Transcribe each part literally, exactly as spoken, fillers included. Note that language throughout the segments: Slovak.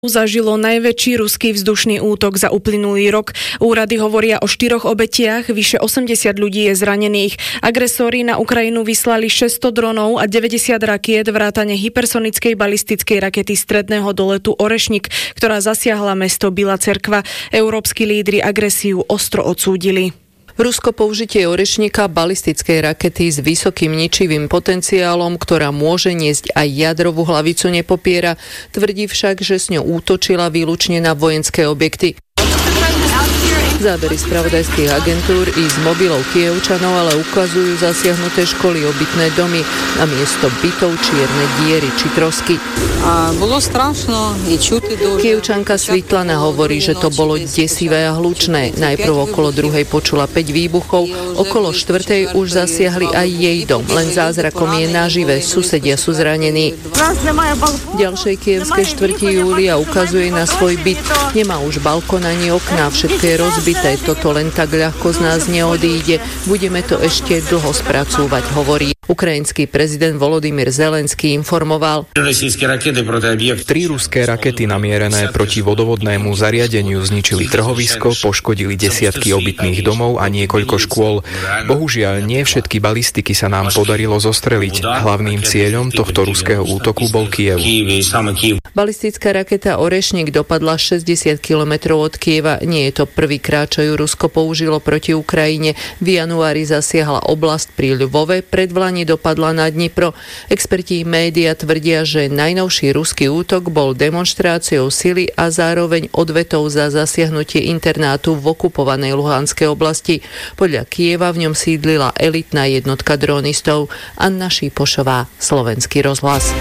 Zažilo najväčší ruský vzdušný útok za uplynulý rok. Úrady hovoria o štyroch obetiach, vyše osemdesiat ľudí je zranených. Agresori na Ukrajinu vyslali šesťsto dronov a deväťdesiat rakiet vrátane hypersonickej balistickej rakety stredného doletu Orešnik, ktorá zasiahla mesto Bila Cerkva. Európski lídri agresiu ostro odsúdili. Rusko použitie Orešnika, balistickej rakety s vysokým ničivým potenciálom, ktorá môže niesť aj jadrovú hlavicu, nepopiera. Tvrdí však, že s ňou útočila výlučne na vojenské objekty. Zábery spravodajských agentúr i z mobilov Kievčanov ale ukazujú zasiahnuté školy, obytné domy a miesto bytov čierne diery či trosky. A bolo strašno i čuti do... Kievčanka Svitlana hovorí, že to bolo desivé a hlučné. Najprv okolo druhej počula päť výbuchov, okolo štvrtej už zasiahli aj jej dom. Len zázrakom je nažive, susedia sú zranení. V ďalšej kievskej štvrti Júlia ukazuje na svoj byt. Nemá už balkón ani okná, všetko je rozbité. Toto len tak ľahko z nás neodíde. Budeme to ešte dlho spracúvať, hovorí. Ukrajinský prezident Volodymyr Zelenský informoval. Tri ruské rakety namierené proti vodovodnému zariadeniu zničili trhovisko, poškodili desiatky obytných domov a niekoľko škôl. Bohužiaľ, nie všetky balistiky sa nám podarilo zostreliť. Hlavným cieľom tohto ruského útoku bol Kyjev. Balistická raketa Orešnik dopadla šesťdesiat kilometrov od Kyjeva. Nie je to prvýkrát, čo ju Rusko použilo proti Ukrajine. V januári zasiahla oblasť pri Ľvove, pred Vlani dopadla na Dnipro. Experti média tvrdia, že najnovší ruský útok bol demonštráciou sily a zároveň odvetou za zasiahnutie internátu v okupovanej Luhanskej oblasti. Podľa Kyjeva v ňom sídlila elitná jednotka dronistov. Anna Šipošová, Slovenský rozhlas.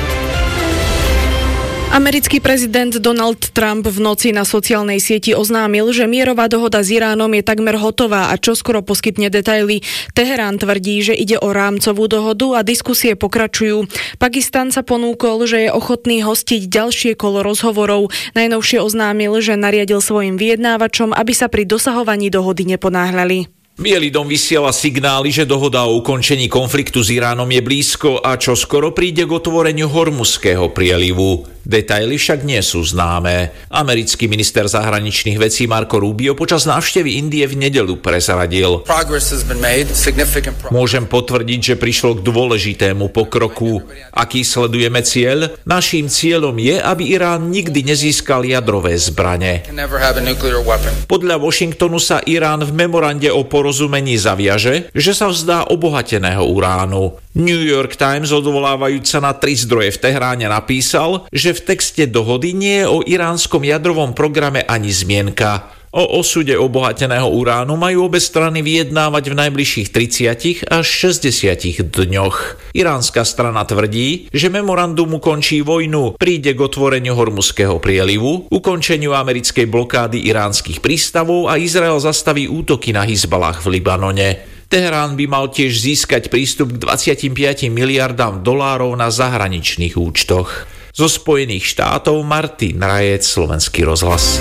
Americký prezident Donald Trump v noci na sociálnej sieti oznámil, že mierová dohoda s Iránom je takmer hotová a čoskoro poskytne detaily. Teherán tvrdí, že ide o rámcovú dohodu a diskusie pokračujú. Pakistan sa ponúkol, že je ochotný hostiť ďalšie kolo rozhovorov. Najnovšie oznámil, že nariadil svojim vyjednávačom, aby sa pri dosahovaní dohody neponáhľali. Bielý dom vysiela signály, že dohoda o ukončení konfliktu s Iránom je blízko a čo skoro príde k otvoreniu Hormuzského prielivu. Detaily však nie sú známe. Americký minister zahraničných vecí Marco Rubio počas návštevy Indie v nedeľu prezradil. Môžem potvrdiť, že prišlo k dôležitému pokroku. Aký sledujeme cieľ? Naším cieľom je, aby Irán nikdy nezískal jadrové zbrane. Podľa Washingtonu sa Irán v memorande o porozumení zaviaže, že sa vzdá obohateného uránu. New York Times, odvolávajúc sa na tri zdroje v Tehráne, napísal, že v texte dohody nie je o iránskom jadrovom programe ani zmienka. O osude obohateného uránu majú obe strany vyjednávať v najbližších tridsiatich až šesťdesiatich dňoch. Iránska strana tvrdí, že memorandum ukončí vojnu, príde k otvoreniu Hormuzského prielivu, ukončeniu americkej blokády iránskych prístavov a Izrael zastaví útoky na Hizballah v Libanone. Teherán by mal tiež získať prístup k dvadsaťpäť miliardám dolárov na zahraničných účtoch. Zo Spojených štátov Martin Rajec, Slovenský rozhlas.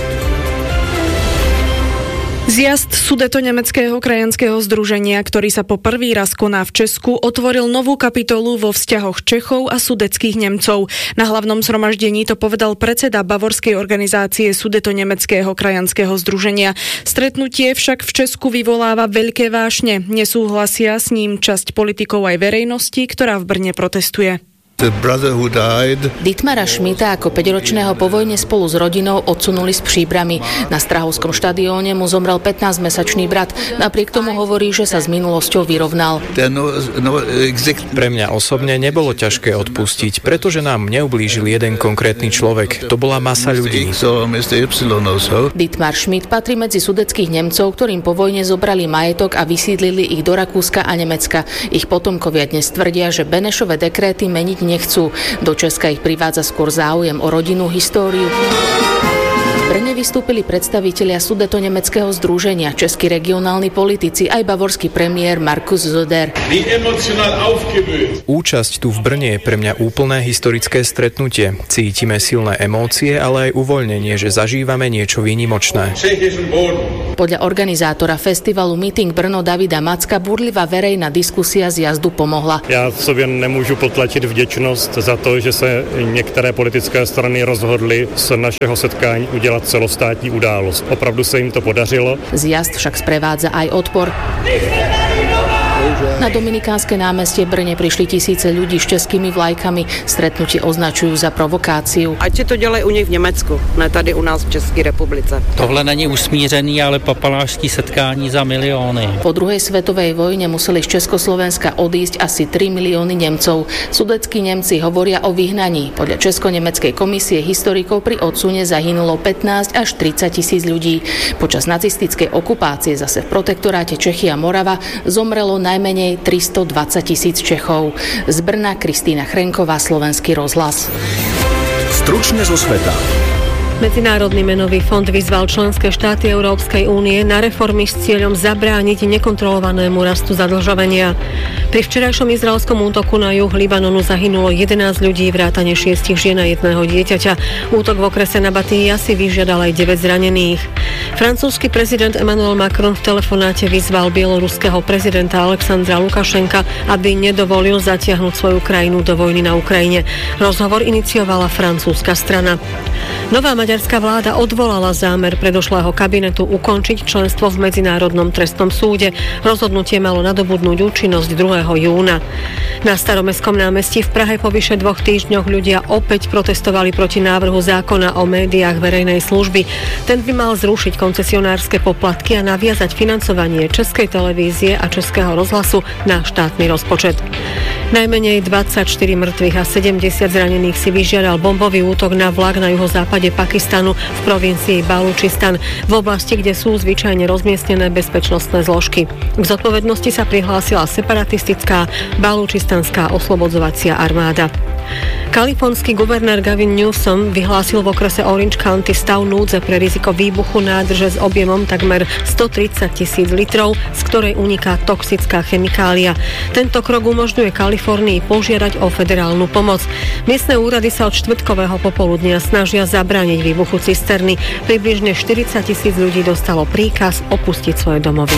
Zjazd Sudetonemeckého krajanského združenia, ktorý sa po prvý raz koná v Česku, otvoril novú kapitolu vo vzťahoch Čechov a sudetských Nemcov. Na hlavnom zhromaždení to povedal predseda bavorskej organizácie Sudetonemeckého krajanského združenia. Stretnutie však v Česku vyvoláva veľké vášne. Nesúhlasia s ním časť politikov aj verejnosti, ktorá v Brne protestuje. Dietmara Schmidta ako päťročného po vojne spolu s rodinou odsunuli z Příbrami. Na Strahovskom štadióne mu zomrel pätnásťmesačný brat. Napriek tomu hovorí, že sa s minulosťou vyrovnal. Pre mňa osobne nebolo ťažké odpustiť, pretože nám neublížil jeden konkrétny človek. To bola masa ľudí. Dietmar Schmidt patrí medzi sudetských Nemcov, ktorým po vojne zobrali majetok a vysídlili ich do Rakúska a Nemecka. Ich potomkovia dnes tvrdia, že Benešove dekréty meniť nechcú. Do Česka ich privádza skôr záujem o rodinnú históriu. Brne vystúpili predstavitelia Sudetonemeckého združenia, českí regionálni politici aj bavorský premiér Markus Söder. Účasť tu v Brne je pre mňa úplné historické stretnutie. Cítime silné emócie, ale aj uvoľnenie, že zažívame niečo výnimočné. Podľa organizátora festivalu Meeting Brno Davida Macka burlivá verejná diskusia z jazdu pomohla. Já v sobě nemůžu potlačit vděčnost za to, že se některé politické strany rozhodly z našeho setkání udělat celostátní událost. Opravdu se jim to podařilo. Zjazd však sprevádza aj odpor. Na Dominikánske námestie v Brne prišli tisíce ľudí s českými vlajkami. Stretnutie označujú za provokáciu. Ať si to dělají u nich v Německu, ne tady u nás v České republice. Tohle není usmířený, ale papalášský setkání za milióny. Po druhej svetovej vojne museli z Československa odísť asi tri milióny Nemcov. Sudetskí Nemci hovoria o vyhnaní. Podľa Česko-nemeckej komisie historikov pri odsune zahynulo pätnásť až tridsať tisíc ľudí. Počas nacistickej okupácie zase v protektoráte Čechy a Morava zomrelo najmenej tristodvadsať tisíc Čechov. Z Brna Kristýna Chrenková, Slovenský rozhlas. Stručne zo sveta. Medzinárodný menový fond vyzval členské štáty Európskej únie na reformy s cieľom zabrániť nekontrolovanému rastu zadlžovania. Pri včerajšom izraelskom útoku na juh Libanonu zahynulo jedenásť ľudí, vrátane šiestich žien a jedného dieťaťa. Útok v okrese Nabatija si vyžiadal aj deväť zranených. Francúzsky prezident Emmanuel Macron v telefonáte vyzval bieloruského prezidenta Alexandra Lukašenka, aby nedovolil zatiahnuť svoju krajinu do vojny na Ukrajine. Rozhovor iniciovala francúzska strana. Nová maďarská vláda odvolala zámer predošlého kabinetu ukončiť členstvo v Medzinárodnom trestnom súde. Rozhodnutie malo nadobudnúť účinnosť druhého júna. Na Staromestskom námestí v Prahe po vyše dvoch týždňoch ľudia opäť protestovali proti návrhu zákona o médiách verejnej služby. Ten by mal zrušiť koncesionárske poplatky a naviazať financovanie Českej televízie a Českého rozhlasu na štátny rozpočet. Najmenej dvadsaťštyri mŕtvych a sedemdesiat zranených si vyžiadal bombový útok na vlak na juhozápade Pakistanu v provincii Balúčistan, v oblasti, kde sú zvyčajne rozmiestnené bezpečnostné zložky. K zodpovednosti sa prihlásila separatistická Balúčistanská oslobodzovacia armáda. Kalifornský guvernér Gavin Newsom vyhlásil v okrese Orange County stav núdze pre riziko výbuchu nádrže s objemom takmer stotridsať tisíc litrov, z ktorej uniká toxická chemikália. Tento krok umožňuje Kalifornii požiadať o federálnu pomoc. Miestne úrady sa od štvrtkového popoludnia snažia zabrániť výbuchu cisterny. Približne štyridsať tisíc ľudí dostalo príkaz opustiť svoje domovy.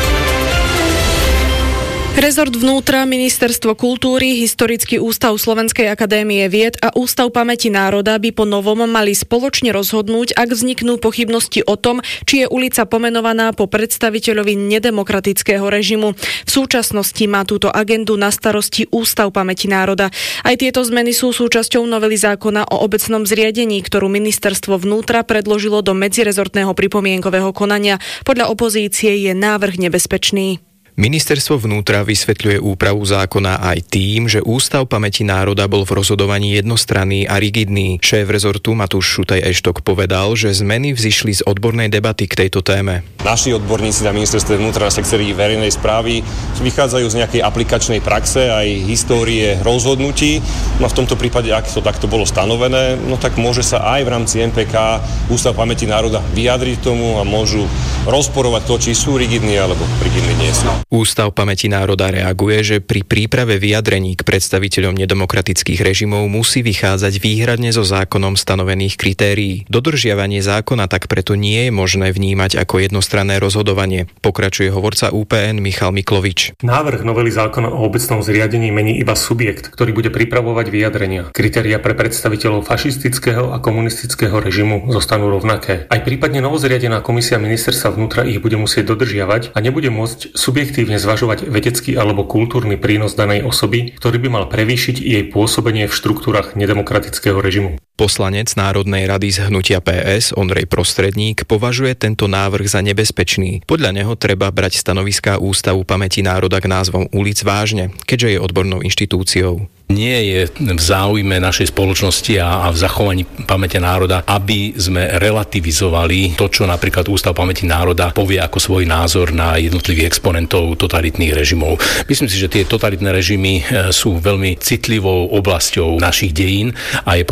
Rezort vnútra, Ministerstvo kultúry, Historický ústav Slovenskej akadémie vied a Ústav pamäti národa by po novom mali spoločne rozhodnúť, ak vzniknú pochybnosti o tom, či je ulica pomenovaná po predstaviteľovi nedemokratického režimu. V súčasnosti má túto agendu na starosti Ústav pamäti národa. Aj tieto zmeny sú súčasťou novely zákona o obecnom zriadení, ktorú Ministerstvo vnútra predložilo do medzirezortného pripomienkového konania. Podľa opozície je návrh nebezpečný. Ministerstvo vnútra vysvetľuje úpravu zákona aj tým, že Ústav pamäti národa bol v rozhodovaní jednostranný a rigidný. Šéf rezortu Matúš Šutaj-Eštok povedal, že zmeny vzišli z odbornej debaty k tejto téme. Naši odborníci na ministerstve vnútra na sekcii verejnej správy vychádzajú z nejakej aplikačnej praxe aj histórie rozhodnutí. No v tomto prípade, ak to takto bolo stanovené, no tak môže sa aj v rámci em pé ká Ústav pamäti národa vyjadriť tomu a môžu rozporovať to, či sú rigidní alebo rigidní nie sú. Ústav pamäti národa reaguje, že pri príprave vyjadrení k predstaviteľom nedemokratických režimov musí vychádzať výhradne zo zákonom stanovených kritérií. Dodržiavanie zákona tak preto nie je možné vnímať ako jednostranné rozhodovanie, pokračuje hovorca ú pé en Michal Miklovič. Návrh novely zákona o obecnom zriadení mení iba subjekt, ktorý bude pripravovať vyjadrenia. Kritériá pre predstaviteľov fašistického a komunistického režimu zostanú rovnaké. Aj prípadne novozriadená komisia ministerstva vnútra ich bude musieť dodržiavať a nebude môcť subjektívne zvažovať vedecký alebo kultúrny prínos danej osoby, ktorý by mal prevýšiť jej pôsobenie v štruktúrach nedemokratického režimu. Poslanec Národnej rady z hnutia pé es Ondrej Prostredník považuje tento návrh za nebezpečný. Podľa neho treba brať stanoviská Ústavu pamäti národa k názvom ulic vážne, keďže je odbornou inštitúciou. Nie je v záujme našej spoločnosti a, a v zachovaní pamäte národa, aby sme relativizovali to, čo napríklad Ústav pamäti národa povie ako svoj názor na jednotlivých exponentov totalitných režimov. Myslím si, že tie totalitné režimy sú veľmi citlivou oblasťou našich dejín a je potrebné pristúpiť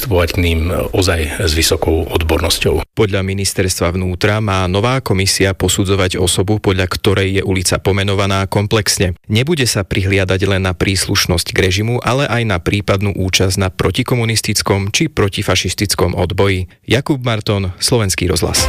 pristupovať k ním ozaj s vysokou odbornosťou. Podľa ministerstva vnútra má nová komisia posudzovať osobu, podľa ktorej je ulica pomenovaná, komplexne. Nebude sa prihliadať len na príslušnosť k režimu, ale aj na prípadnú účasť na protikomunistickom či protifašistickom odboji. Jakub Marton, Slovenský rozhlas.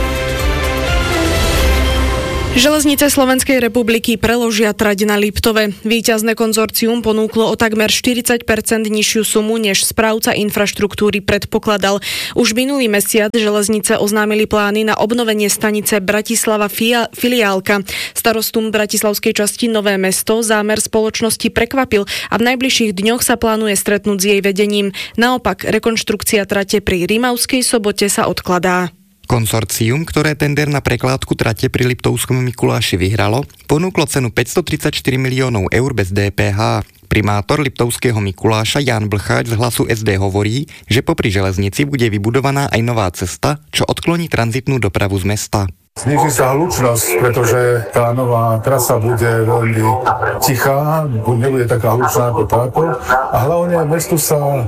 Železnice Slovenskej republiky preložia trať na Liptove. Víťazné konzorcium ponúklo o takmer štyridsať percent nižšiu sumu, než správca infraštruktúry predpokladal. Už minulý mesiac železnice oznámili plány na obnovenie stanice Bratislava fia- filiálka. Starostom bratislavskej časti Nové Mesto zámer spoločnosti prekvapil a v najbližších dňoch sa plánuje stretnúť s jej vedením. Naopak, rekonštrukcia trate pri Rimavskej Sobote sa odkladá. Konzorcium, ktoré tender na prekládku trate pri Liptovskom Mikuláši vyhralo, ponúklo cenu päťstotridsaťštyri miliónov eur bez dé pé há. Primátor Liptovského Mikuláša Ján Blcháč z Hlasu es dé hovorí, že popri železnici bude vybudovaná aj nová cesta, čo odkloní tranzitnú dopravu z mesta. Zníži sa hlučnosť, pretože tá nová trasa bude veľmi tichá, nebude taká hlučná ako táto a hlavne mestu sa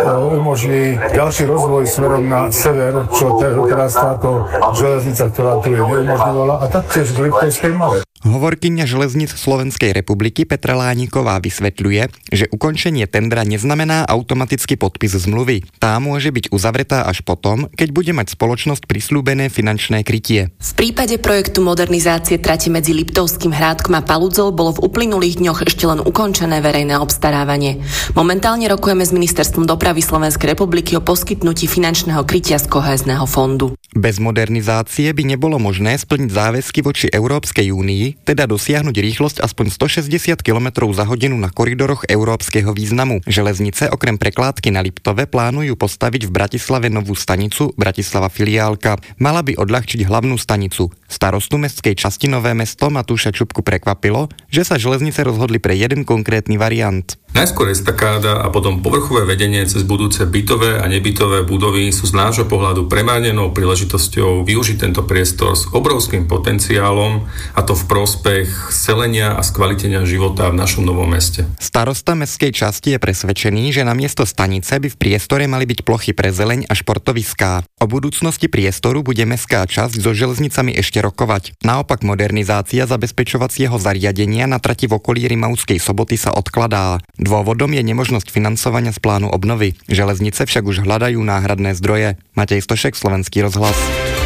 umožní ďalší rozvoj smerom na sever, čo teraz táto železnica, ktorá tu je, neumožňovala a taktiež v Liptovskej Male. Hovorkyňa železnic Slovenskej republiky Petra Lániková vysvetľuje, že ukončenie tendra neznamená automaticky podpis zmluvy. Tá môže byť uzavretá až potom, keď bude mať spoločnosť prisľúbené finančné krytie. V prípade projektu modernizácie trati medzi Liptovským Hrádkom a Paludzou bolo v uplynulých dňoch ešte len ukončené verejné obstarávanie. Momentálne rokujeme s Ministerstvom dopravy Slovenskej republiky o poskytnutí finančného krytia z kohézneho fondu. Bez modernizácie by nebolo možné splniť záväzky voči Európskej únii, teda dosiahnuť rýchlosť aspoň stošesťdesiat kilometrov za hodinu na koridoroch európskeho významu. Železnice okrem prekládky na Liptove plánujú postaviť v Bratislave novú stanicu Bratislava filiálka. Mala by odľahčiť hlavnú stanicu. Starostu mestskej časti Nové Mesto Matúša Čupku prekvapilo, že sa železnice rozhodli pre jeden konkrétny variant. Najskôr estakáda a potom povrchové vedenie cez budúce bytové a nebytové budovy sú z nášho pohľadu premárnenou príležitosťou využiť tento priestor s obrovským potenciálom, a to v prospech scelenia a skvalitenia života v našom Novom Meste. Starosta mestskej časti je presvedčený, že namiesto stanice by v priestore mali byť plochy pre zeleň a športoviská. O budúcnosti priestoru bude mestská časť so železnicami ešte rokovať. Naopak modernizácia zabezpečovacieho zariadenia na trati v okolí Rimavskej Soboty sa odkladá. Dôvodom je nemožnosť financovania z plánu obnovy. Železnice však už hľadajú náhradné zdroje. Matej Stošek, Slovenský rozhlas.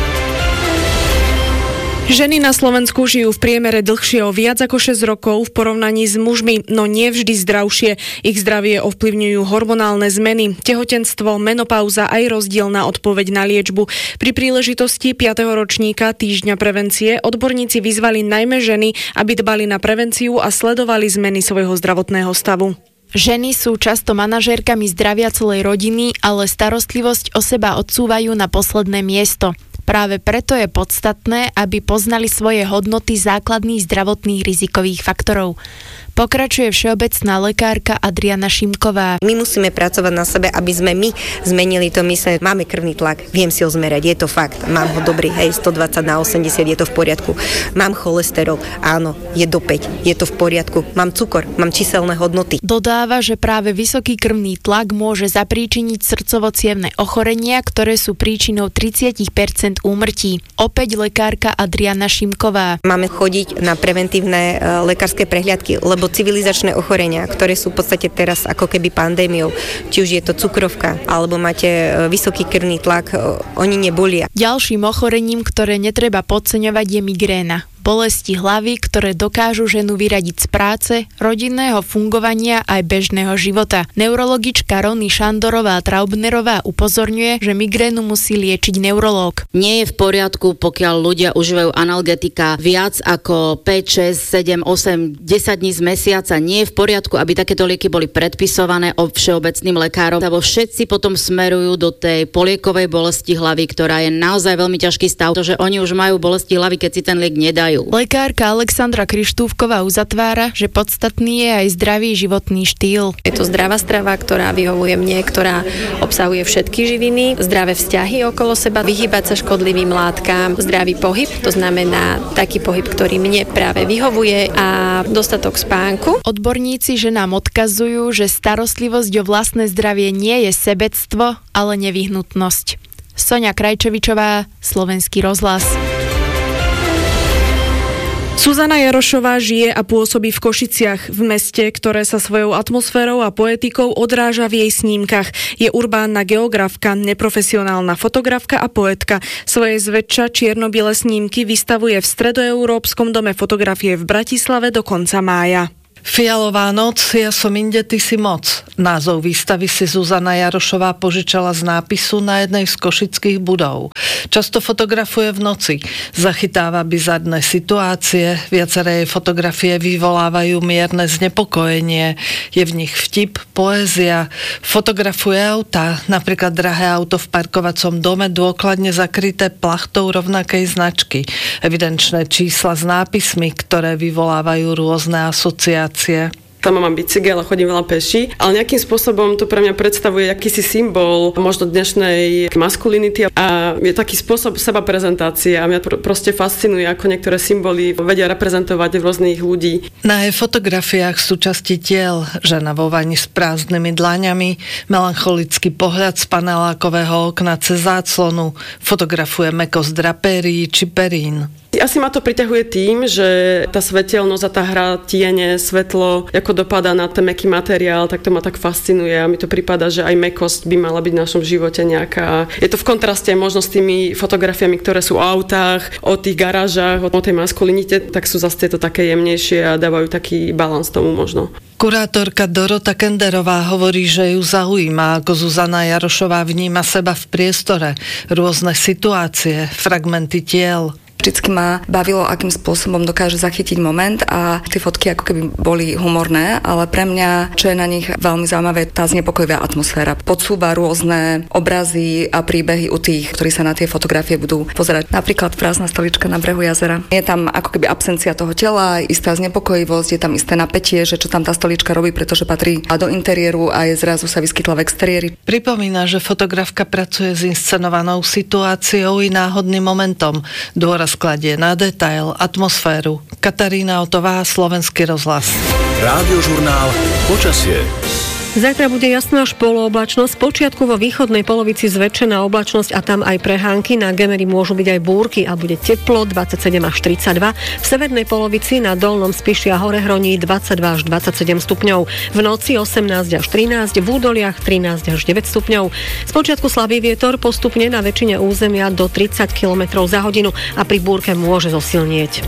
Ženy na Slovensku žijú v priemere dlhšie o viac ako šesť rokov v porovnaní s mužmi, no nie vždy zdravšie. Ich zdravie ovplyvňujú hormonálne zmeny, tehotenstvo, menopauza aj rozdielna odpoveď na liečbu. Pri príležitosti piateho ročníka Týždňa prevencie odborníci vyzvali najmä ženy, aby dbali na prevenciu a sledovali zmeny svojho zdravotného stavu. Ženy sú často manažérkami zdravia celej rodiny, ale starostlivosť o seba odsúvajú na posledné miesto. Práve preto je podstatné, aby poznali svoje hodnoty základných zdravotných rizikových faktorov. Pokračuje všeobecná lekárka Adriana Šimková. My musíme pracovať na sebe, aby sme my zmenili to myslenie. Máme krvný tlak, viem si ho zmerať, je to fakt. Mám ho dobrý, hej, stodvadsať na osemdesiat, je to v poriadku. Mám cholesterol, áno, je do päť, je to v poriadku. Mám cukor, mám číselné hodnoty. Dodáva, že práve vysoký krvný tlak môže zapríčiniť srdcovo-cievne ochorenia, ktoré sú príčinou tridsať percent úmrtí. Opäť lekárka Adriana Šimková. Máme chodiť na preventívne e, lekárske prehliadky, lebo civilizačné ochorenia, ktoré sú v podstate teraz ako keby pandémiou, či už je to cukrovka, alebo máte vysoký krvný tlak, oni nebolia. Ďalším ochorením, ktoré netreba podceňovať, je migréna. Bolesti hlavy, ktoré dokážu ženu vyradiť z práce, rodinného fungovania aj bežného života. Neurologička Rony Šandorová-Traubnerová upozorňuje, že migrénu musí liečiť neurológ. Nie je v poriadku, pokiaľ ľudia užívajú analgetika viac ako päť, šesť, sedem, osem, desať dní z mesiaca. Nie je v poriadku, aby takéto lieky boli predpisované od všeobecným lekárom, lebo všetci potom smerujú do tej poliekovej bolesti hlavy, ktorá je naozaj veľmi ťažký stav, pretože oni už majú bolesti hlavy, keď si ten liek nedajú. vyzerajú. Lekárka Alexandra Krištúfková uzatvára, že podstatný je aj zdravý životný štýl. Je to zdravá strava, ktorá vyhovuje mne, ktorá obsahuje všetky živiny, zdravé vzťahy okolo seba, vyhýbať sa škodlivým látkam, zdravý pohyb, to znamená taký pohyb, ktorý mne práve vyhovuje a dostatok spánku. Odborníci že nám odkazujú, že starostlivosť o vlastné zdravie nie je sebectvo, ale nevyhnutnosť. Soňa Krajčevičová, Slovenský rozhlas. Zuzana Jarošová žije a pôsobí v Košiciach, v meste, ktoré sa svojou atmosférou a poetikou odráža v jej snímkach. Je urbánna geografka, neprofesionálna fotografka a poetka. Svoje zväčša čierno-biele snímky vystavuje v Stredoeurópskom dome fotografie v Bratislave do konca mája. Fialová noc, ja som inde, ty si moc. Názov výstavy si Zuzana Jarošová požičala z nápisu na jednej z košických budov. Často fotografuje v noci, zachytáva bizarné situácie, viaceré jej fotografie vyvolávajú mierne znepokojenie, je v nich vtip, poézia, fotografuje autá, napríklad drahé auto v parkovacom dome dôkladne zakryté plachtou rovnakej značky, evidenčné čísla s nápismi, ktoré vyvolávajú rôzne asociácie. Sama mám bicykel a chodím veľa peši, ale nejakým spôsobom to pre mňa predstavuje akýsi symbol možno dnešnej maskulinity a je taký spôsob seba prezentácie a mňa pr- proste fascinuje, ako niektoré symboly vedia reprezentovať rôznych ľudí. Na jej fotografiách sú časti tiel, žena vo vani s prázdnymi dlaňami, melancholický pohľad z panelákového okna cez záclonu, fotografuje mäkosť drapérií či perín. Asi ma to priťahuje tým, že tá svetelnosť a tá hra tiene, svetlo, ako dopadá na ten mäkký materiál, tak to ma tak fascinuje a mi to prípada, že aj mäkkosť by mala byť v našom živote nejaká. Je to v kontraste možno s tými fotografiami, ktoré sú o autách, o tých garážach, o tej maskulinite, tak sú zase tieto také jemnejšie a dávajú taký balans tomu možno. Kurátorka Dorota Kenderová hovorí, že ju zaujíma, ako Zuzana Jarošová vníma seba v priestore, rôzne situácie, fragmenty tiel. Vždycky ma bavilo, akým spôsobom dokáže zachytiť moment a tie fotky ako keby boli humorné, ale pre mňa, čo je na nich veľmi zaujímavé, tá znepokojivá atmosféra. Podsúva rôzne obrazy a príbehy u tých, ktorí sa na tie fotografie budú pozerať. Napríklad prázdna stolička na brehu jazera. Je tam ako keby absencia toho tela, istá znepokojivosť, je tam isté napätie, že čo tam tá stolička robí, pretože patrí do interiéru a je zrazu sa vyskytla v exteriéri. Pripomína, že fotografka pracuje s inscenovanou situáciou i náhodným momentom. Dôraz kladie na detail, atmosféru. Katarína Otová, Slovenský rozhlas. Rádiožurnál Počasie. Zajtra bude jasná až polooblačnosť, počiatku vo východnej polovici zväčšená oblačnosť a tam aj prehánky, na Gemeri môžu byť aj búrky a bude teplo dvadsaťsedem až tridsaťdva, v severnej polovici na Dolnom Spiši a Horehroní dvadsaťdva až dvadsaťsedem stupňov, v noci osemnásť až trinásť, v údoliach trinásť až deväť stupňov. Spočiatku slabý vietor, postupne na väčšine územia do tridsať kilometrov za hodinu a pri búrke môže zosilnieť.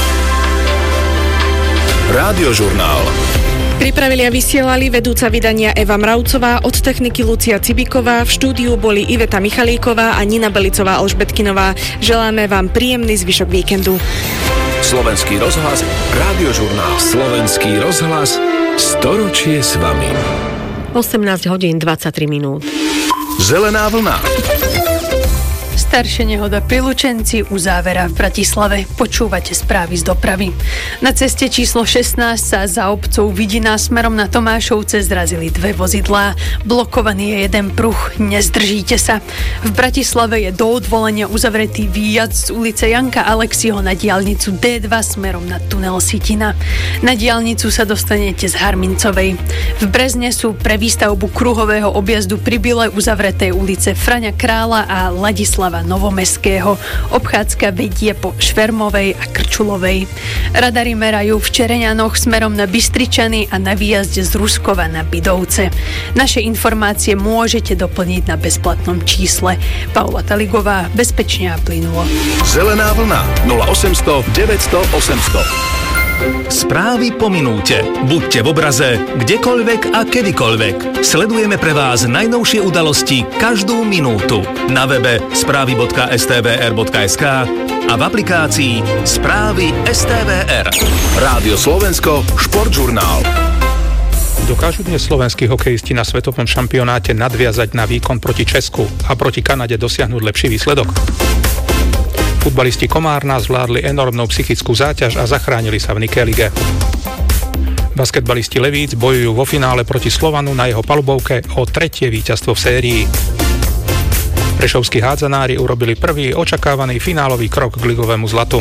Rádiožurnál. Pripravili a vysielali vedúca vydania Eva Mravcová, od techniky Lucia Cibiková, v štúdiu boli Iveta Michalíková a Nina Belicová Alžbetkinová. Želáme vám príjemný zvyšok víkendu. Slovenský rozhlas, Rádiožurnál. Slovenský rozhlas, storočie s vami. osemnásť hodín dvadsaťtri minút. Zelená vlna. Staršia nehoda pri Lučenci, uzávera v Bratislave. Počúvate správy z dopravy. Na ceste číslo šestnásť sa za obcov Vidina smerom na Tomášovce zrazili dve vozidlá. Blokovaný je jeden pruh, nezdržíte sa. V Bratislave je do odvolania uzavretý výjazd z ulice Janka Alexiho na diaľnicu dé dva smerom na tunel Sitina. Na diaľnicu sa dostanete z Harmincovej. V Brezne sú pre výstavbu kruhového objazdu pri Bile uzavreté ulice Fraňa Krála a Ladislava Novomestského. Obchádzka vedie po Švermovej a Krčulovej. Radary merajú v Čereňanoch smerom na Bystričany a na výjazde z Ruskova na Bidovce. Naše informácie môžete doplniť na bezplatnom čísle. Paula Taligová, bezpečne a plynulo. Zelená vlna nula osemsto deväťsto osemsto. Správy po minúte. Buďte v obraze, kdekoľvek a kedykoľvek. Sledujeme pre vás najnovšie udalosti každú minútu. Na webe správy bodka es té vé er bodka es ká a v aplikácii Správy es té vé er. Rádio Slovensko, športžurnál. Dokážu dnes slovenskí hokejisti na svetovom šampionáte nadviazať na výkon proti Česku a proti Kanade dosiahnuť lepší výsledok? Futbalisti Komárna zvládli enormnú psychickú záťaž a zachránili sa v Nike lige. Basketbalisti Levíc bojujú vo finále proti Slovanu na jeho palubovke o tretie víťazstvo v sérii. Prešovskí hádzanári urobili prvý očakávaný finálový krok k ligovému zlatu.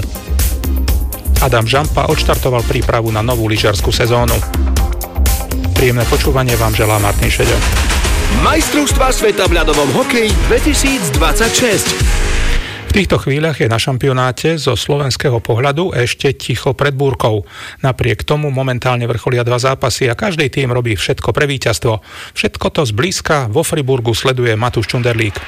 Adam Žampa odštartoval prípravu na novú lyžiarsku sezónu. Príjemné počúvanie vám želá Martin Šeďo. Majstrovstvá sveta v ľadovom hokeji dvetisícdvadsaťšesť. V týchto chvíľach je na šampionáte zo slovenského pohľadu ešte ticho pred búrkou. Napriek tomu momentálne vrcholia dva zápasy a každý tým robí všetko pre víťazstvo. Všetko to zblízka vo Friburgu sleduje Matúš Čunderlík.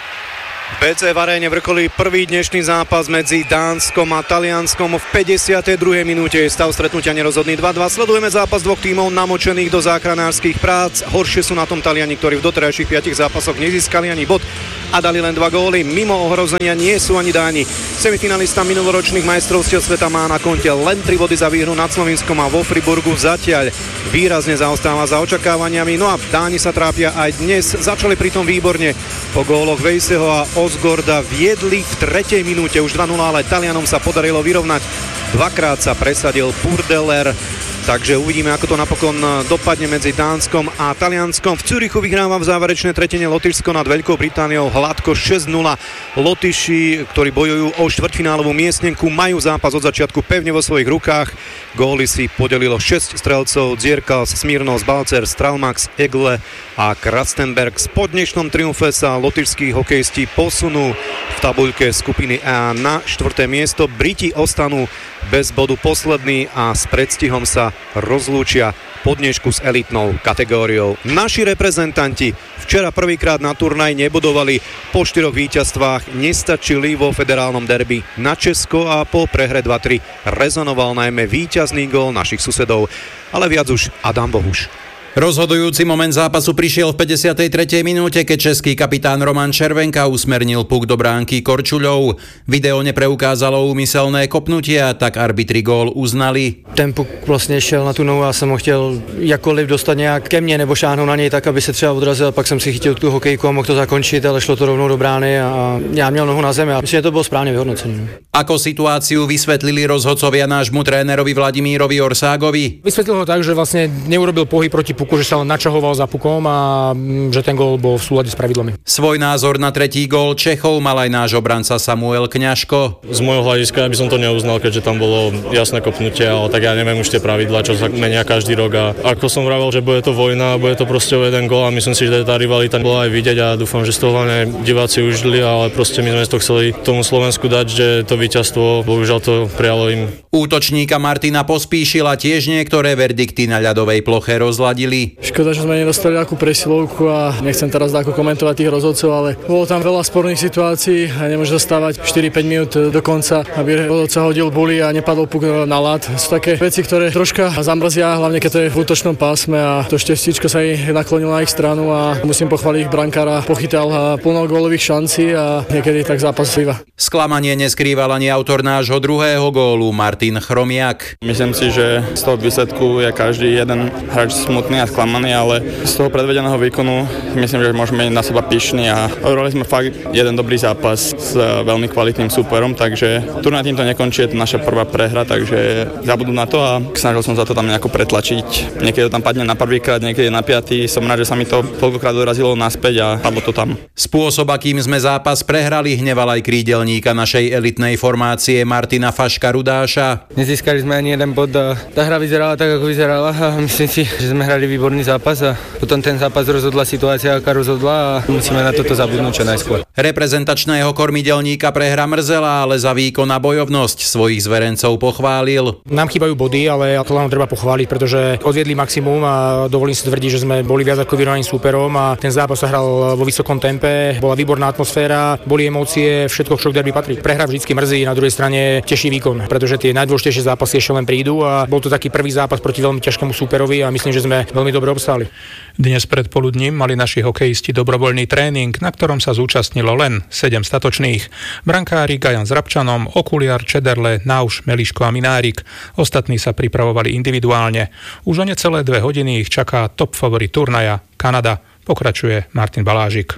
bé cé v aréne vrcholí prvý dnešný zápas medzi Dánskom a Talianskom. V päťdesiatej druhej minúte je stav stretnutia nerozhodný dva dva. Sledujeme zápas dvoch tímov namočených do záchranárskych prác. Horšie sú na tom Taliani, ktorí v doterajších piatich zápasoch nezískali ani bod a dali len dva góly. Mimo ohrozenia nie sú ani Dáni. Semifinalista minuloročných majstrovstiev sveta má na konte len tri body za výhru nad Slovinskom a vo Friburgu zatiaľ výrazne zaostáva za očakávaniami. No a Dáni sa trápia aj dnes. Začali pritom výborne. Po góloch Vejseho a Osgorda viedli v tretej minúte už dva nula, ale Talianom sa podarilo vyrovnať. Dvakrát sa presadil Purdeler. Takže uvidíme, ako to napokon dopadne medzi Dánskom a Talianskom. V Zürichu vyhráva v záverečnej tretine Lotyšsko nad Veľkou Britániou hladko šesť nula. Lotyši, ktorí bojujú o štvrťfinálovú miestnenku, majú zápas od začiatku pevne vo svojich rukách. Góly si podelilo šesť strelcov: Dzierkals, Smirnov, Balcer, Stralmax, Egle a Krastenberg. Po dnešnom triumfe sa lotyšskí hokejisti posunú v tabuľke skupiny A na štvrté miesto. Briti ostanú bez bodu posledný a s predstihom sa rozlúčia po dnešku s elitnou kategóriou. Naši reprezentanti včera prvýkrát na turnaj nebodovali. Po štyroch víťazstvách nestačili vo federálnom derby na Česko a po prehre dva tri rezonoval najmä víťazný gól našich susedov. Ale viac už Adam Bohuš. Rozhodujúci moment zápasu prišiel v päťdesiatej tretej minúte, keď český kapitán Roman Červenka usmernil puk do bránky Korčuľov. Video nepreukázalo úmyselné kopnutie a tak arbitri gól uznali. Ten puk vlastně šel na tu nohu, já jsem ho chtěl jakkoliv dostat nějak ke mně nebo šáhnout na něj tak, aby se třeba odrazil, pak jsem si chytil tu hokejku a mohl to zakončit, ale šlo to rovnou do brány a já měl nohu na zemi a myslím, že to bylo správně vyhodnocené. Ako situáciu vysvetlili rozhodcovia nášmu trénerovi Vladimírovi Orságovi? Vysvetlil ho tak, že vlastne neurobil pohyb proti puku, že sa len načahoval za pukom a že ten gól bol v súlade s pravidlami. Svoj názor na tretí gól Čechov mal aj náš obranca Samuel Kňažko. Z môjho hľadiska by som to neuznal, keďže tam bolo jasné kopnutie, ale tak ja neviem už tie pravidlá, čo sa menia každý rok. A ako som vravel, že bude to vojna, bude to proste o jeden gól a myslím si, že tá rivalita bola aj vidieť a dúfam, že z toho hlavne diváci užili, ale proste my sme to chceli tomu Slovensku dať, že to víťazstvo, bohužiaľ to prijalo im. Útočníka Martina Pospíšila tiež niektoré verdikty na ľadovej ploche rozladili. Škoda, že sme nedostali akú presilovku a nechcem teraz ako komentovať tých rozhodcov, ale bolo tam veľa sporných situácií a nemôže zastávať štyri päť minút do konca, aby rozhodca hodil buli a nepadol puk na ľad. Sú také veci, ktoré troška zamrzia, hlavne keď to je v útočnom pásme a to števstíčko sa jej naklonilo na ich stranu a musím pochváliť brankára, pochytal plno gólových šancí a niekedy tak zápas slíva. Sklamanie neskrýval ani autor nášho druhého gólu Martin Chromiak. Myslím si, že z toho výsledku je každý jeden hráč smutný a sklamaný, ale z toho predvedeného výkonu myslím, že môžeme byť na seba pyšní a odhrali sme fakt jeden dobrý zápas s veľmi kvalitným súperom, takže turnaj týmto nekončí, je to naša prvá prehra, takže zabudú na to a snažil som sa to tam nejako pretlačiť. Niekedy to tam padne na prvýkrát, niekedy na piatý. Som rád, že sa mi to toľkokrát dorazilo naspäť a padlo to tam. Spôsob, akým sme zápas prehrali, hneval aj krídelníka našej elitnej formácie Martina Faška Rudáša. Nezískali sme ani jeden bod a tá hra vyzerala tak, ako vyzerala a myslím si, že sme hrali výborný zápas a potom ten zápas rozhodla situácia, aká rozhodla a musíme na toto zabudnúť čo najskôr. Reprezentačného kormidelníka prehra mrzela, ale za výkon a bojovnosť svojich zverencov pochválil. Nám chýbajú body, ale to len treba pochváliť, pretože odviedli maximum a dovolím si tvrdiť, že sme boli viac ako vyrovnaným súperom a ten zápas sa hral vo vysokom tempe, bola výborná atmosféra, boli emócie, všetko, čo k derby patrí. Prehra vždycky mrzí, na druhej strane teší výkon, pretože tie najdôležitejšie zápasy ešte len prídu a bol to taký prvý zápas proti veľmi ťažkému súperovi a myslím, že sme veľmi dobre obstáli. Dnes predpoludním mali naši hokejisti dobrovoľný tréning, na ktorom sa zúčastnilo len sedem statočných. Brankári Gajan s Rabčanom, Okuliar, Čederle, Nauš, Meliško a Minárik. Ostatní sa pripravovali individuálne. Už o necelé dve hodiny ich čaká top favorit turnaja Kanada. Pokračuje Martin Balážik. V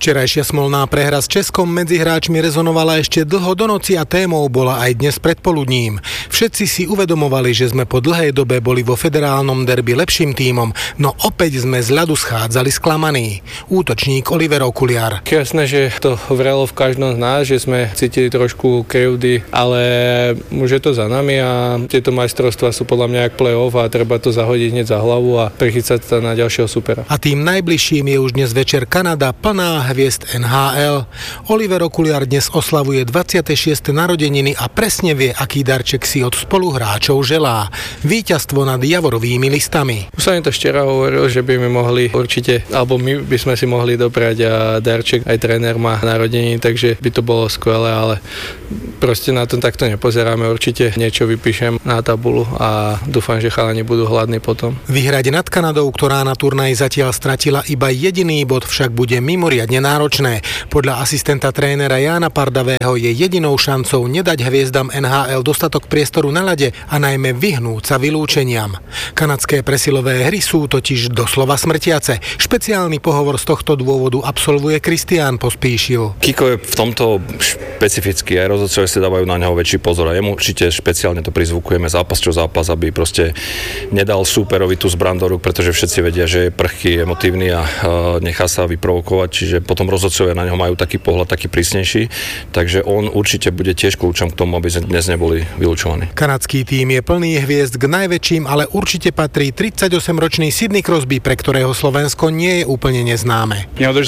Včerajšia smolná prehra s Českom medzi hráčmi rezonovala ešte dlho do noci a témou bola aj dnes predpoludním. Všetci si uvedomovali, že sme po dlhej dobe boli vo federálnom derby lepším tímom, no opäť sme z ľadu schádzali sklamaní. Útočník Oliver Okuliar. Jasné, že to vrelo v každom z nás, že sme cítili trošku krivdy, ale už je to za nami a tieto majstrovstvá sú podľa mňa jak play-off a treba to zahodiť hneď za hlavu a prichycať sa na ďalšieho supera. A tým najbližším je už dnes večer Kanada, plná hviezd en há el. Oliver Okuliar dnes oslavuje dvadsiate šieste narodeniny a presne vie, aký darček si od spoluhráčov želá. Víťazstvo nad Javorovými listami. Už sa mi to včera hovoril, že by mi mohli určite, alebo my by sme si mohli dobrať a darček, aj tréner má narodeniny, takže by to bolo skvelé, ale proste na to takto nepozeráme. Určite niečo vypíšem na tabulu a dúfam, že chalani budú hladní potom. Vyhrať nad Kanadou, ktorá na turnaji zatiaľ stratila iba jediný bod, však bude mimoriadne náročné. Podľa asistenta trénera Jána Pardavého je jedinou šancou nedať hviezdam en há el dostatok priestoru na ľade a najmä vyhnúť sa vylúčeniam. Kanadské presilové hry sú totiž doslova smrtiace. Špeciálny pohovor z tohto dôvodu absolvuje Kristián Pospíšil. Kiko je v tomto špecifický, aj rozhodcovia si dávajú na neho väčší pozor a jemu určite špeciálne to prizvukujeme zápas čo zápas, aby proste nedal súperovi tú zbraň do rúk, pretože všetci vedia, že je prchký, emotívny a nechá sa vyprovokovať, čiže potom rozhodcovia na neho majú taký pohľad, taký prísnejší, takže on určite bude tiež kľúčom k tomu, aby sme dnes neboli vylúčovaní. Kanadský tím je plný hviezd k najväčším, ale určite patrí tridsaťosemročný Sidney Crosby, pre ktorého Slovensko nie je úplne neznáme.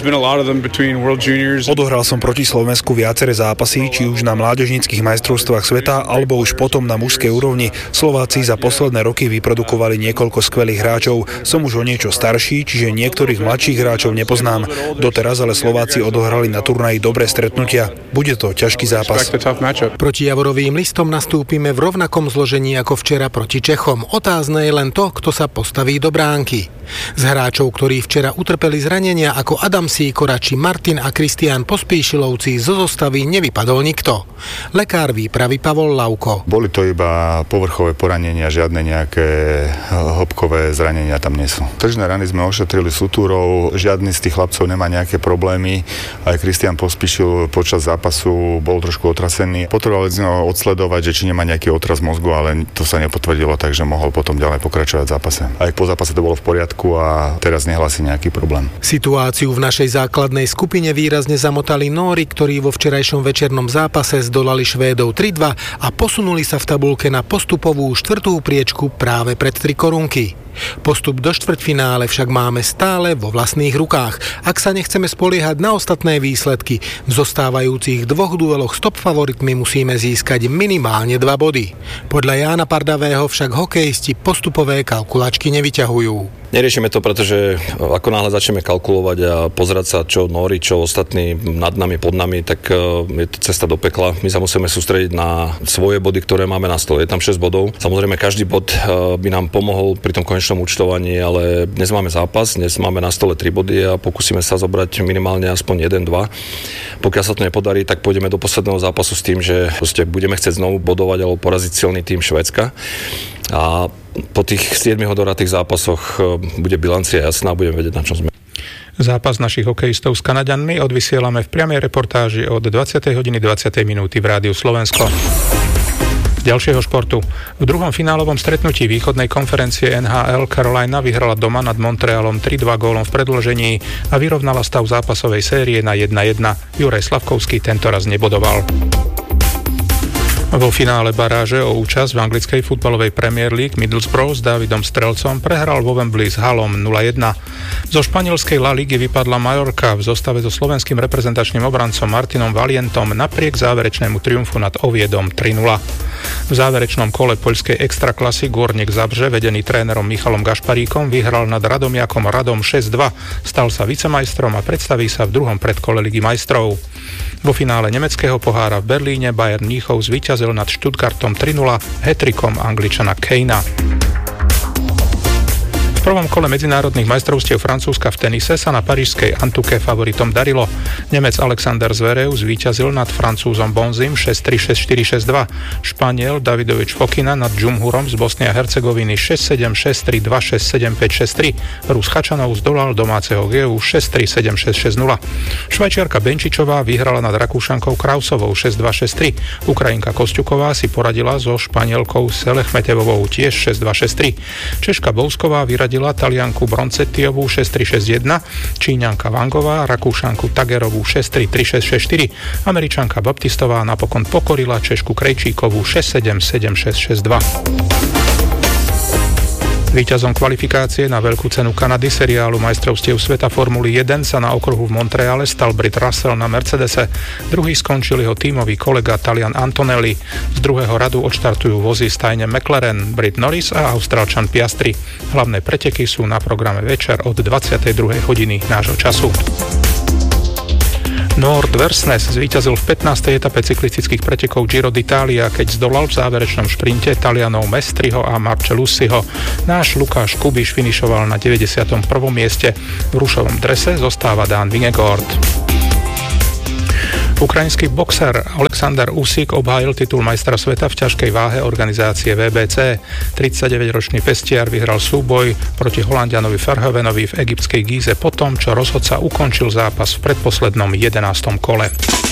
Odohral som proti Slovensku viaceré zápasy, či už na mládežníckych majstrovstvách sveta, alebo už potom na mužskej úrovni. Slováci za posledné roky vyprodukovali niekoľko skvelých hráčov. Som už o niečo starší, čiže niektorých mladších hráčov nepoznám. Doteraz ale Slováci odohrali na turnaji dobré stretnutia. Bude to ťažký zápas. Proti Javorovým listom nastúpime v rovnakom zložení ako včera proti Čechom. Otázne je len to, kto sa postaví do bránky. Z hráčov, ktorí včera utrpeli zranenia ako Adam Sýkora či Martin a Kristián Pospíšilovci, zo zostavy nevypadol nikto. Lekár výpravy Pavol Lauko. Boli to iba povrchové poranenia, žiadne nejaké hĺbkové zranenia tam nie sú. Tržné rany sme ošetrili sutúrou, žiadny z tých chlapcov nemá nejaké problémy. Aj Kristián Pospíšil počas zápasu bol trošku otrasený. Potrebovali sme ho odsledovať, že či nemá nejaký otras mozgu, ale to sa nepotvrdilo, takže mohol potom ďalej pokračovať v zápase. Aj po zápase to bolo v poriadku a teraz nehlási nejaký problém. Situáciu v našej základnej skupine výrazne zamotali Nóri, ktorí vo včerajšom večernom zápase zdolali Švédov tri dva a posunuli sa v tabuľke na postupovú štvrtú priečku práve pred tri korunky. Postup do štvrťfinále však máme stále vo vlastných rukách. Ak sa nechceme spoliehať na ostatné výsledky, v zostávajúcich dvoch dueloch s top favoritmi musíme získať minimálne dva body. Podľa Jána Pardavého však hokejisti postupové kalkulačky nevyťahujú. Neriešime to, pretože ako náhle začneme kalkulovať a pozerať sa, čo Nóri, čo ostatní nad nami, pod nami, tak je to cesta do pekla. My sa musíme sústrediť na svoje body, ktoré máme na stole. Je tam šesť bodov. Samozrejme, každý bod by nám pomohol pri tom konečnom účtovaní, ale dnes máme zápas, dnes máme na stole tri body a pokúsime sa zobrať minimálne aspoň jeden dva. Pokiaľ sa to nepodarí, tak pôjdeme do posledného zápasu s tým, že proste budeme chcieť znovu bodovať alebo poraziť silný tým Švédska. A po tých siedmich odohratých zápasoch bude bilancia jasná a budeme vedieť, na čom sme. Zápas našich hokejistov s Kanaďanmi odvysielame v priamej reportáži od dvadsiatej hodiny dvadsať minúty v Rádiu Slovensko. Ďalšieho športu. V druhom finálovom stretnutí východnej konferencie en há el Carolina vyhrala doma nad Montrealom tri dva gólom v predĺžení a vyrovnala stav zápasovej série na jedna jedna. Juraj Slavkovský tentoraz nebodoval. Vo finále baráže o účasť v anglickej futbalovej Premier League Middlesbrough s Davidom Strelcom prehral vo Wembley s Hullom nula jedna. Zo španielskej La Ligy vypadla Majorka v zostave so slovenským reprezentačným obrancom Martinom Valientom napriek záverečnému triumfu nad Oviedom tri nula. V záverečnom kole poľskej extraklasy Górnik Zabrze, vedený trénerom Michalom Gašparíkom, vyhral nad Radomiakom Radom šesť dva, stal sa vicemajstrom a predstaví sa v druhom predkole Ligy majstrov. Vo finále nemeckého pohára v Berlíne Bayern Mníchov zvíťazil nad Stuttgartom tri nula hat-trickom Angličana Kanea. V prvom kole medzinárodných majstrovstiev Francúzska v tenise sa na parížskej Antuke favoritom darilo. Nemec Alexander Zverev zvíťazil nad Francúzom Bonzim šesť tri, šesť štyri, šesť dva. Španiel Davidovič Fokina nad Džumhurom z Bosny a Hercegoviny šesť sedem, šesť tri, dva, šesť sedem, päť, šesť tri. Rus Chačanov zdolal domáceho Geu šesť tri, sedem šesť, šesť nula. Švajčiarka Benčičová vyhrala nad Rakúšankou Krausovou šesť dva, šesť tri. Ukrajinka Kosťuková si poradila so Španielkou Selechmetevovou tiež šesť dva, šesť tri. Češka Bousková vyradila Talianku Broncettiovú šesť tri, šesť jedna. Číňanka Vangová Rakúšanku Tagerovú šesť tri, tri, šesť, šesť štyri. Američanka Baptistová napokon pokorila Češku Krejčíkovú šesť sedem, sedem šesť, šesť dva. Víťazom kvalifikácie na veľkú cenu Kanady seriálu majstrovstiev sveta Formuly jeden sa na okruhu v Montreale stal Brit Russell na Mercedese. Druhý skončil jeho tímový kolega Talian Antonelli. Z druhého radu odštartujú vozy stajne McLaren, Brit Norris a Austrálčan Piastri. Hlavné preteky sú na programe večer od dvadsiatej druhej hodiny nášho času. Noor Dversnes zvíťazil v pätnástej etape cyklistických pretekov Giro d'Italia, keď zdolal v záverečnom šprinte Talianov Mestriho a Marcellussiho. Náš Lukáš Kubiš finišoval na deväťdesiatom prvom mieste. V rušovom drese zostáva Dan Vingegaard. Ukrajinský boxer Alexander Usyk obhájil titul majstra sveta v ťažkej váhe organizácie vé bé cé. tridsaťdeväťročný pestiar vyhral súboj proti Holanďanovi Verhoevenovi v egyptskej Gíze po tom, čo rozhodca ukončil zápas v predposlednom jedenástom kole.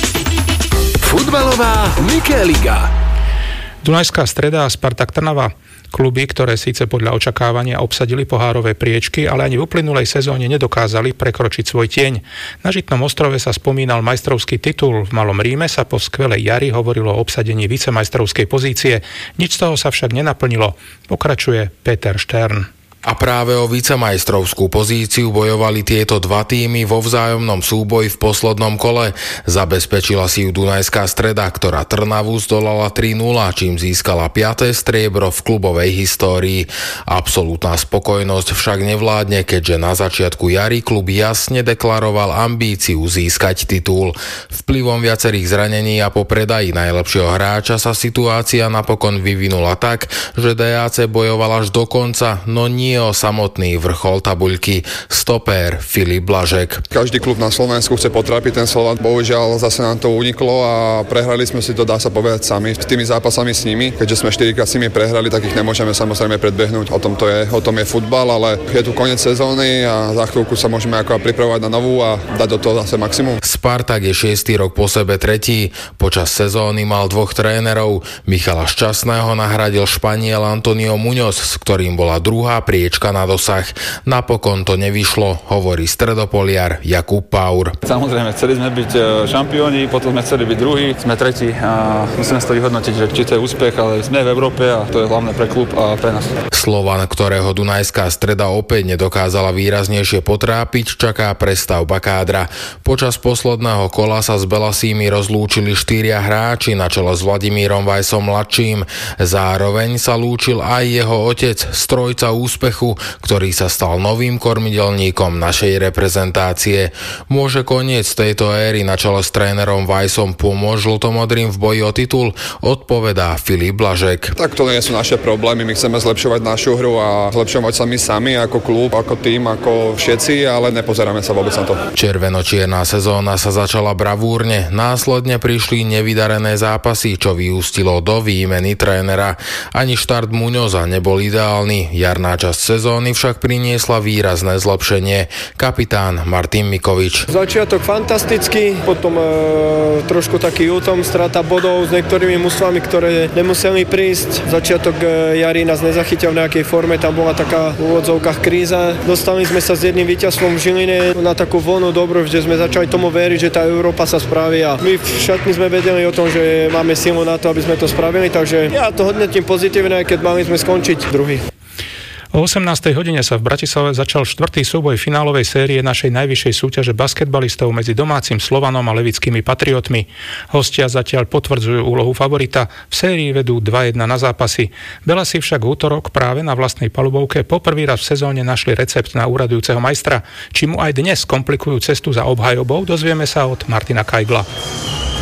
Futbalová Mikéliga. Dunajská Streda a Spartak Trnava. Kluby, ktoré síce podľa očakávania obsadili pohárové priečky, ale ani v uplynulej sezóne nedokázali prekročiť svoj tieň. Na Žitnom ostrove sa spomínal majstrovský titul, v Malom Ríme sa po skvelej jari hovorilo o obsadení vicemajstrovskej pozície. Nič z toho sa však nenaplnilo. Pokračuje Peter Štern. A práve o vicemajstrovskú pozíciu bojovali tieto dva tímy vo vzájomnom súboji v poslednom kole. Zabezpečila si ju Dunajská Streda, ktorá Trnavu zdolala tri nula, čím získala piate striebro v klubovej histórii. Absolútna spokojnosť však nevládne, keďže na začiatku jary klub jasne deklaroval ambíciu získať titul. Vplyvom viacerých zranení a po predaji najlepšieho hráča sa situácia napokon vyvinula tak, že dé á cé bojoval až do konca, no nie o samotný vrchol tabuľky. Stopér Filip Blažek. Každý klub na Slovensku chce potrápiť ten Slovan. Bohužiaľ zase nám to uniklo a prehrali sme si to, dá sa povedať, sami s tými zápasami s nimi. Keďže sme štyrikrát s nimi prehrali, tak ich nemôžeme samozrejme predbehnúť. O tom to je, o tom je futbal, ale je tu koniec sezóny a za chvíľku sa môžeme ako pripravovať na novú a dať do toho zase maximum. Spartak je šiestý rok po sebe tretí. Počas sezóny mal dvoch trénerov. Michala Šťastného nahradil Španiel Antonio Muñoz, s ktorým bola druhá priečka na dosah. Napokon to nevyšlo, hovorí stredopoliar Jakub Paur. Samozrejme, chceli sme byť šampióni, potom sme chceli byť druhí, sme tretí a musíme si to vyhodnotiť, že či to je úspech, ale sme v Európe a to je hlavné pre klub a pre nás. Slovan, ktorého Dunajská Streda opäť nedokázala výraznejšie potrápiť, čaká prestavba kádra. Počas posledného kola sa s Belasími rozlúčili štyria hráči na čele s Vladimírom Vajsom mladším. Zároveň sa lúčil aj jeho otec, strojca úspechu, ktorý sa stal novým kormidelníkom našej reprezentácie. Môže koniec tejto éry na čele s trénerom Vajsom pomôcť žltomodrým v boji o titul, odpovedá Filip Blažek. Tak to nie sú naše problémy, my chceme zlepšovať našu hru a zlepšovať sa my sami ako klub, ako tým, ako všetci, ale nepozeráme sa vôbec na to. Červeno-čierna sezóna sa začala bravúrne, následne prišli nevydarené zápasy, čo vyústilo do výmeny trénera. Ani štart Muňoza nebol ideálny, jarná časť sezóny však priniesla výrazné zlepšenie. Kapitán Martin Mikovič. Začiatok fantastický, potom e, trošku taký útom, strata bodov s niektorými mužstvami, ktoré nemuseli prísť. Začiatok e, jary nás nezachytil v nejakej forme, tam bola taká v úvodzovkách kríza. Dostali sme sa s jedným víťazstvom v Žiline na takú voľnú dobrú, že sme začali tomu veriť, že tá Európa sa spraví a my v šatni sme vedeli o tom, že máme silu na to, aby sme to spravili, takže ja to hodnotím pozitívne, keď mali sme skončiť druhý. O osemnástej hodine sa v Bratislave začal štvrtý súboj finálovej série našej najvyššej súťaže basketbalistov medzi domácim Slovanom a levickými Patriotmi. Hostia zatiaľ potvrdzujú úlohu favorita, v sérii vedú dva jedna na zápasy. Belasi však v útorok práve na vlastnej palubovke poprvý raz v sezóne našli recept na úradujúceho majstra. Či mu aj dnes komplikujú cestu za obhajobou, dozvieme sa od Martina Kajgla. V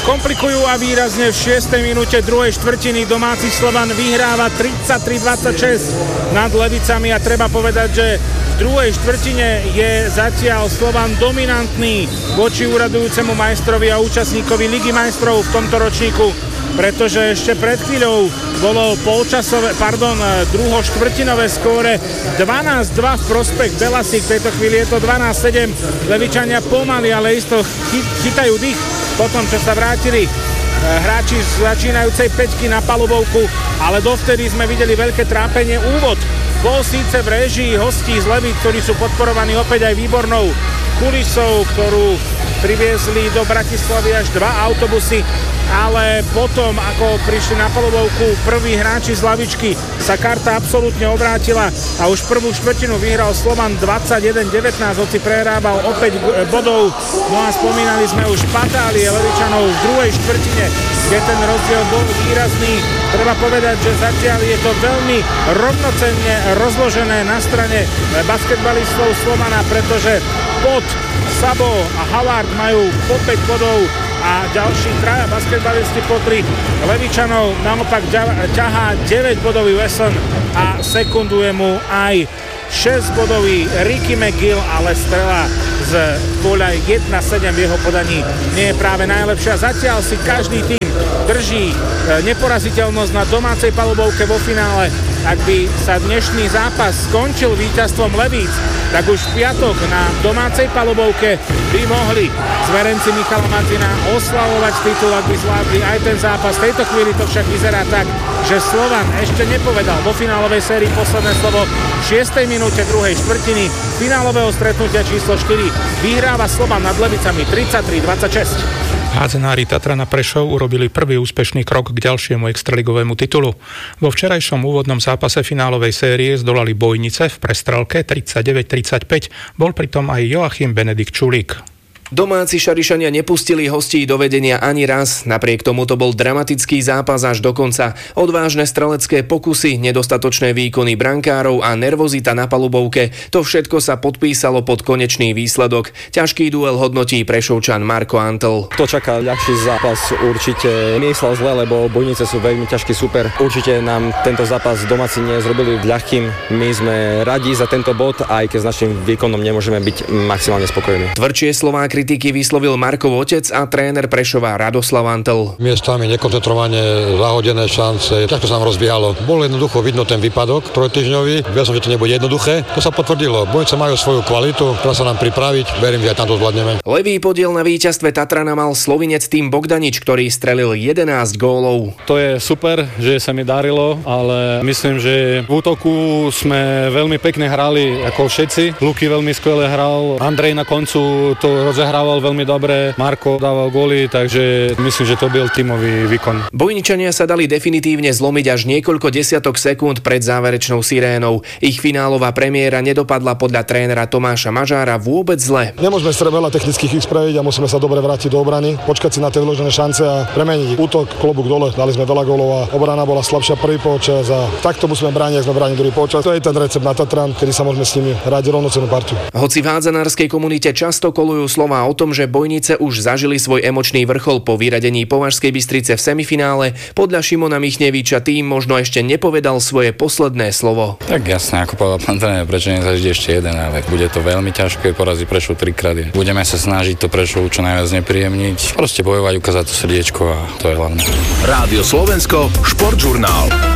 komplikujú a výrazne v šiestej minúte druhej štvrtiny domáci Slovan vyhráva tridsaťtri dvadsaťšesť nad Levicami a treba povedať, že v druhej štvrtine je zatiaľ Slovan dominantný voči úradujúcemu majstrovi a účastníkovi Ligy majstrov v tomto ročníku, pretože ešte pred chvíľou bolo polčasové, pardon, druhoštvrtinové skóre dvanásť dva v prospech Belasík, v tejto chvíli je to dvanásť sedem, Levičania pomaly, ale isto chytajú dých potom, čo sa vrátili hráči z začínajúcej päťky na palubovku, ale dovtedy sme videli veľké trápenie. Úvod bol síce v réžii hostí z Levy, ktorí sú podporovaní opäť aj výbornou kulisou, ktorú priviezli do Bratislavy až dva autobusy, ale potom, ako prišli na palubovku prví hráči z lavičky, sa karta absolútne obrátila a už prvú štvrtinu vyhral Slovan dvadsaťjeden devätnásť, hoci prehrával opäť bodov. No a spomínali sme už patálie Levičanov v druhej štvrtine, kde ten rozdiel bol výrazný. Treba povedať, že zatiaľ je to veľmi rovnocenne rozložené na strane basketbalistov Slovana, pretože Pod, Sabo a Havard majú po päť bodov a ďalší traja basketbalisti po tri. Levičanov naopak ťahá deväťbodový Wesson a sekunduje mu aj šesťbodový Ricky McGill, ale strela z poľa jedna sedem v jeho podaní nie je práve najlepšia. Zatiaľ si každý tým drží neporaziteľnosť na domácej palubovke vo finále. Ak by sa dnešný zápas skončil víťazstvom Levíc, tak už v piatok na domácej palubovke by mohli zverenci Michala Martina oslavovať titul, ak by zvládli aj ten zápas. V tejto chvíli to však vyzerá tak, že Slovan ešte nepovedal vo finálovej sérii posledné slovo. V šiestej minúte druhej štvrtiny finálového stretnutia číslo štyri vyhráva Slovan nad Levicami tridsaťtri dvadsaťšesť. Hádzenári Tatrana Prešov urobili prvý úspešný krok k ďalšiemu extraligovému titulu. Vo včerajšom úvodnom zápase finálovej série zdolali Bojnice v prestrelke tridsaťdeväť tridsaťpäť, bol pritom aj Joachim Benedikt Čulík. Domáci Šarišania nepustili hostí do vedenia ani raz, napriek tomu to bol dramatický zápas až do konca. Odvážne strelecké pokusy, nedostatočné výkony brankárov a nervozita na palubovke, to všetko sa podpísalo pod konečný výsledok. Ťažký duel hodnotí Prešovčan Marko Antl. Kto čaká ľahší zápas, určite myslel zle, lebo Bojnice sú veľmi ťažký super. Určite nám tento zápas domáci nezrobili ľahkým. My sme radi za tento bod, aj keď s našim výkonom nemôžeme byť maximálne spokojní. Tvrdšie slová kritiky vyslovil Markov otec a tréner Prešova Radoslav Antl. Miestami nekoncentrovanie, zahodené šance, ťažko sa nám rozbiehalo. Bolo jednoducho vidno ten výpadok trojtýždňový. Vedel som, že to nebude jednoduché. To sa potvrdilo. Bojnice majú svoju kvalitu, treba sa nám pripraviť. Verím, že aj tam to zvládneme. Levý podiel na víťazstve Tatrana mal Slovinec tým Bogdanič, ktorý strelil jedenásť gólov. To je super, že sa mi darilo, ale myslím, že v útoku sme veľmi pekne hrali ako všetci. Luky veľmi skvele hral, Andrej na koncu to rozehrával hrával veľmi dobre, Marko dával góly, takže myslím, že to byl tímový výkon. Bojničania sa dali definitívne zlomiť až niekoľko desiatok sekúnd pred záverečnou sirénou. Ich finálová premiéra nedopadla podľa trénera Tomáša Mažára vôbec zle. Nemôžeme sa veľa technických chyb spraviť a musíme sa dobre vrátiť do obrany, počkať si na tie vyložené šance a premeniť útok, klobúk dole. Dali sme veľa gólov a obrana bola slabšia prvý polčas a takto musíme brániť, ak sme bránili druhý polčas. To je ten recept na Tatran, kedy sa môžeme s nimi hrať rovnocennú partiu. Hoci v hádzanárskej komunite často kolujú slová o tom, že Bojnice už zažili svoj emočný vrchol po vyradení Považskej Bystrice v semifinále, podľa Šimona Michneviča tým možno ešte nepovedal svoje posledné slovo. Tak jasné, ako povedal pán tréner, prečo nezažiť ešte jeden, ale bude to veľmi ťažké, poraziť Prešov trikrát. Budeme sa snažiť to Prešov čo najviac nepríjemniť, proste bojovať, ukázať to srdiečko a to je hlavné. Rádio Slovensko, športžurnál.